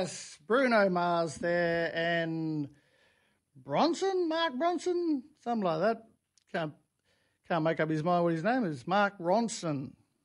Yes, Bruno Mars there and Mark Bronson, something like that. Can't make up his mind what his name is. Mark Ronson.